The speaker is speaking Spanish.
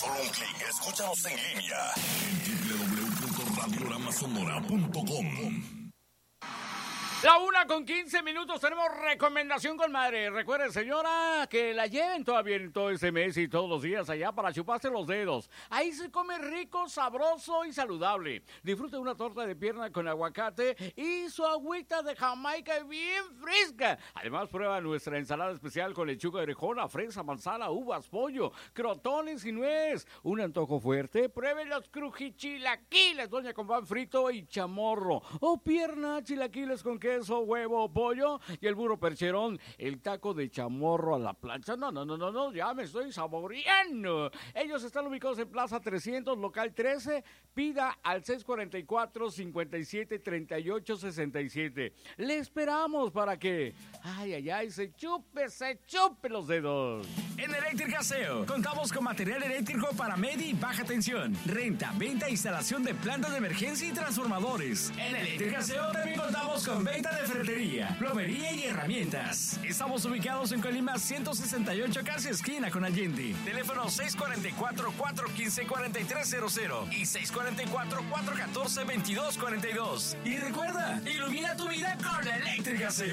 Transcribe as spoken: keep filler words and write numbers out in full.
solo un clic, escúchanos en línea en doble u doble u doble u punto radiorama sonora punto com. La una con quince minutos, tenemos recomendación con madre. Recuerde, señora, que la lleven todavía en todo este mes y todos los días allá para chuparse los dedos. Ahí se come rico, sabroso y saludable. Disfrute una torta de pierna con aguacate y su agüita de Jamaica bien fresca. Además, prueba nuestra ensalada especial con lechuga de orejona, fresa, manzana, uvas, pollo, crotones y nuez. Un antojo fuerte, pruebe los crujichilaquiles, doña con pan frito y chamorro. O pierna, chilaquiles con queso. Queso, huevo, pollo y el burro percherón, el taco de chamorro a la plancha. No, no, no, no, no, ya me estoy saboreando. Ellos están ubicados en Plaza trescientos, local trece. Pida al seis cuatro cuatro, cinco siete, tres ocho seis siete. Le esperamos para que, ay, ay, ay, se chupe, se chupe los dedos. En Eléctrica Seo contamos con material eléctrico para media y baja tensión, renta, venta e instalación de plantas de emergencia y transformadores. En Eléctrica Seo también contamos con venta de ferretería, plomería y herramientas. Estamos ubicados en Colima ciento sesenta y ocho, casi esquina con Allende. Teléfono seis cuatro cuatro, cuatro uno cinco, cuatro tres cero cero y seis cuatro cuatro, cuatro uno cuatro, dos dos cuatro dos. Y recuerda, ilumina tu vida con Eléctrica Seo.